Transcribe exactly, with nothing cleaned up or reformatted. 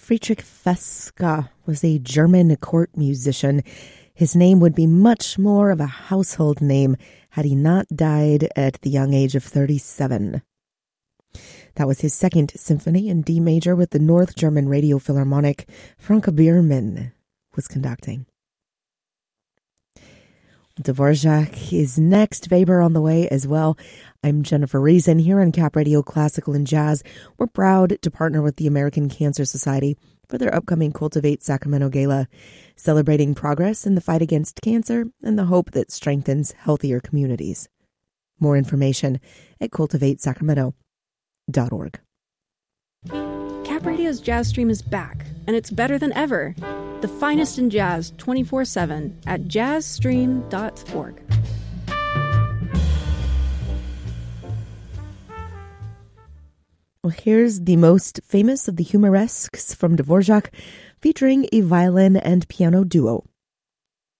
Friedrich Feska was a German court musician. His name would be much more of a household name had he not died at the young age of thirty-seven. That was his second symphony in D major with the North German Radio Philharmonic. Frank Biermann was conducting. Dvorak is next, Weber on the way as well. I'm Jennifer Reason here on Cap Radio Classical and Jazz. We're proud to partner with the American Cancer Society for their upcoming Cultivate Sacramento Gala, celebrating progress in the fight against cancer and the hope that strengthens healthier communities. More information at cultivate sacramento dot org. Cap Radio's Jazz Stream is back, and it's better than ever. The finest in jazz twenty-four seven at jazz stream dot org. Well, here's the most famous of the humoresques from Dvorak, featuring a violin and piano duo.